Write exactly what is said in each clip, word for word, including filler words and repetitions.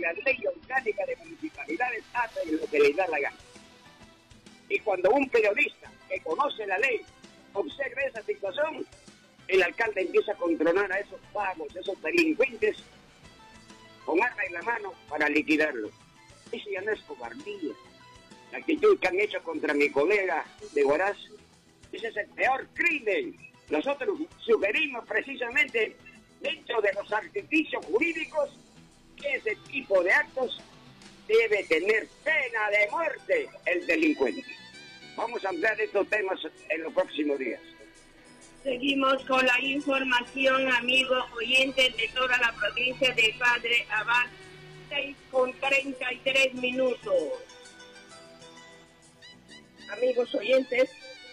la ley orgánica de municipalidades hace lo que le da la gana. Y cuando un periodista que conoce la ley observa esa situación, el alcalde empieza a controlar a esos vagos, esos delincuentes, con arma en la mano para liquidarlo. Eso ya no es cobardía. La actitud que han hecho contra mi colega de Huaraz, ese es el peor crimen. Nosotros sugerimos precisamente, dentro de los artificios jurídicos, que ese tipo de actos debe tener pena de muerte el delincuente. Vamos a hablar de estos temas en los próximos días. Seguimos con la información, amigos oyentes de toda la provincia de Padre Abad, seis con treinta y tres minutos. Amigos oyentes,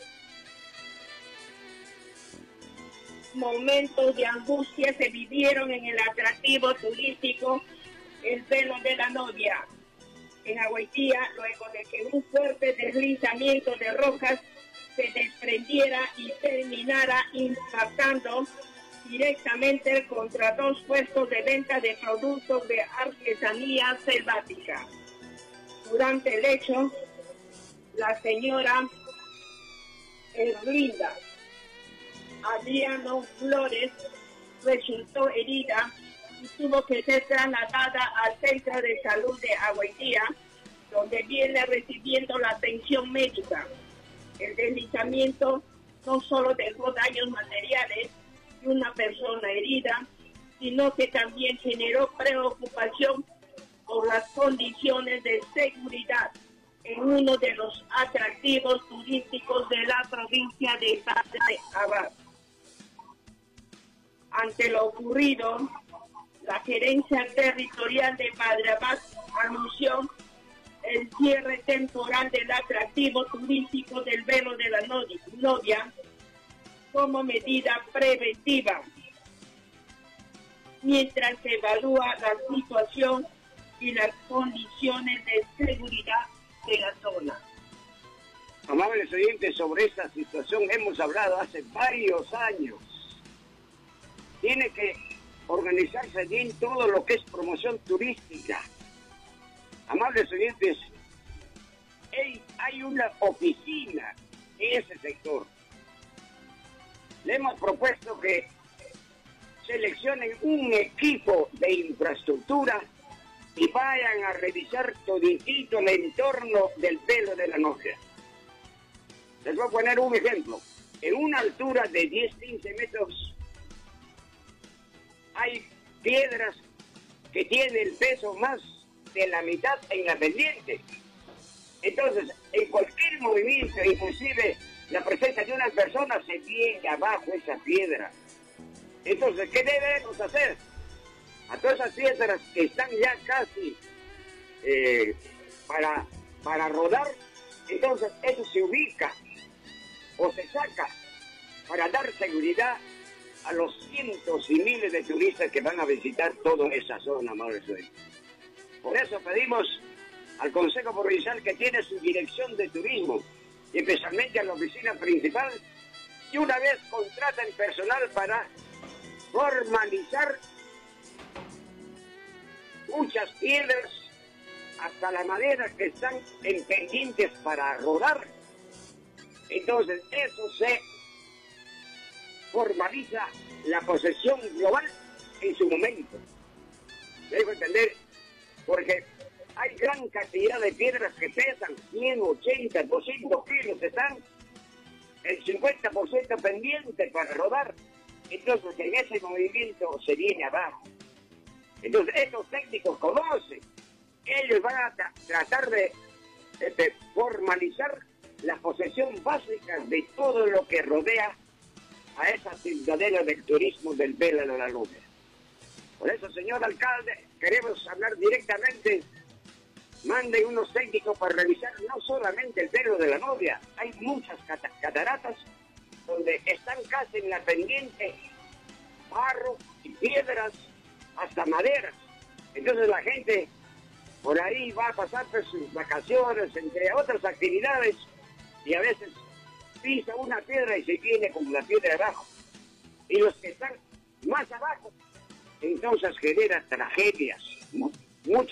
momentos de angustia se vivieron en el atractivo turístico El Velo de la Novia, en Agüitía, luego de que un fuerte deslizamiento de rocas se desprendiera y terminara impactando directamente contra dos puestos de venta de productos de artesanía selvática. Durante el hecho, la señora Erlinda Adriano Flores resultó herida y tuvo que ser trasladada al centro de salud de Agüitía, donde viene recibiendo la atención médica. El deslizamiento no solo dejó daños materiales y una persona herida, sino que también generó preocupación por las condiciones de seguridad en uno de los atractivos turísticos de la provincia de Padre Abad. Ante lo ocurrido, la gerencia territorial de Padre Abad anunció el cierre temporal del atractivo turístico del Velo de la Novia como medida preventiva, mientras se evalúa la situación y las condiciones de seguridad de la zona. Amables oyentes, sobre esta situación hemos hablado hace varios años. Tiene que organizarse bien todo lo que es promoción turística. Amables oyentes, hay una oficina en ese sector. Le hemos propuesto que seleccionen un equipo de infraestructura y vayan a revisar toditito el entorno del Velo de la Novia. Les voy a poner un ejemplo. En una altura de diez a quince metros hay piedras que tienen el peso más de la mitad en la pendiente. Entonces, en cualquier movimiento, inclusive la presencia de una persona, se viene abajo esa piedra. Entonces, ¿qué debemos hacer? A todas esas piedras que están ya casi eh, para, para rodar, entonces eso se ubica o se saca para dar seguridad a los cientos y miles de turistas que van a visitar toda esa zona, amables oyentes. Por eso pedimos al Consejo Provincial, que tiene su dirección de turismo, y especialmente a la oficina principal, y una vez contraten personal para formalizar muchas piedras hasta la madera que están en pendientes para rodar. Entonces eso se formaliza la posesión global en su momento. Debo entender, porque hay gran cantidad de piedras que pesan cien, ochenta, doscientos kilos, están el cincuenta por ciento pendiente para rodar. Entonces en ese movimiento se viene abajo. Entonces estos técnicos conocen, ellos van a tra tratar de, de formalizar la posesión básica de todo lo que rodea a esa ciudadela del turismo del Velo de la Novia. Por eso, señor alcalde, queremos hablar directamente. Manden unos técnicos para revisar no solamente el Velo de la Novia, hay muchas cat cataratas donde están casi en la pendiente barro y piedras, hasta maderas. Entonces la gente por ahí va a pasar por sus vacaciones, entre otras actividades, y a veces pisa una piedra y se viene con la piedra abajo. Y los que están más abajo, entonces genera tragedias. Muchas